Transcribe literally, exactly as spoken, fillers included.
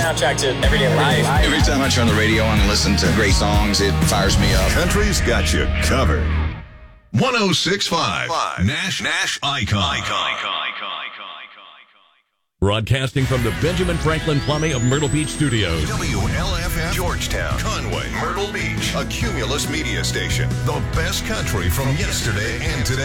soundtrack to everyday life. Every time I turn the radio on and listen to great songs, it fires me up. Country's got you covered. one oh six point five Nash Nash Icon. Icon. Broadcasting from the Benjamin Franklin Plumbing of Myrtle Beach Studios. W L F M Georgetown, Conway, Myrtle Beach, a Cumulus media station. The best country from yesterday and today.